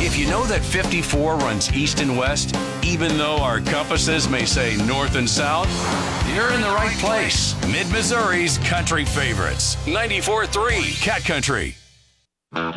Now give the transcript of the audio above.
If you know that 54 runs east and west, even though our compasses may say north and south, you're in the right place. Mid-Missouri's country favorites. 94.3 Cat Country.